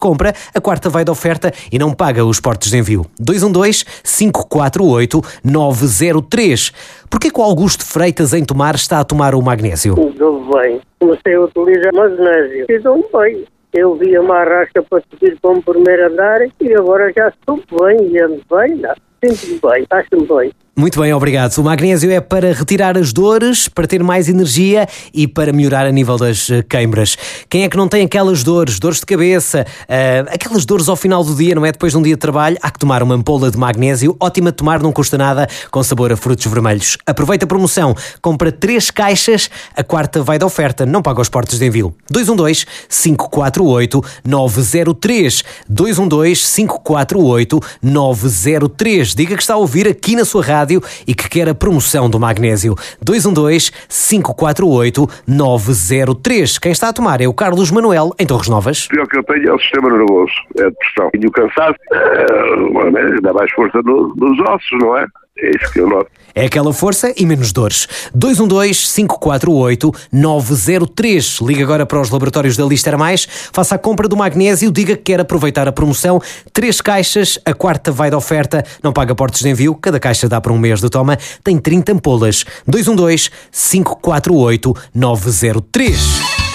compra, a quarta vai de oferta e não paga os portos de envio. 212-548-903. Porquê que o Augusto Freitas em Tomar está a tomar o magnésio? Tudo bem. Comecei a utilizar magnésio. Fiz-me bem. Eu vi uma arrasca para subir para um primeiro andar e agora já estou bem e ando bem. Sinto-me bem, acho-me bem. Muito bem, obrigado. O magnésio é para retirar as dores, para ter mais energia e para melhorar a nível das queimbras. Quem é que não tem aquelas dores de cabeça, aquelas dores ao final do dia, não é? Depois de um dia de trabalho, há que tomar uma ampola de magnésio, ótima de tomar, não custa nada, com sabor a frutos vermelhos. Aproveita a promoção, compra 3 caixas, a quarta vai de oferta, não paga os portos de envio. 212-548-903. 212-548-903. Diga que está a ouvir aqui na sua rádio e que quer a promoção do magnésio. 212-548-903. Quem está a tomar é o Carlos Manuel, em Torres Novas. O pior que eu tenho é o sistema nervoso, é a depressão. Tenho cansaço, dá mais força nos ossos, não é? É isso que eu noto. É aquela força e menos dores. 212-548-903. Liga agora para os laboratórios da Lister Mais, faça a compra do magnésio, diga que quer aproveitar a promoção. 3 caixas, a quarta vai de oferta, não paga portos de envio, cada caixa dá para um mês de toma, tem 30 ampolas. 212-548-903.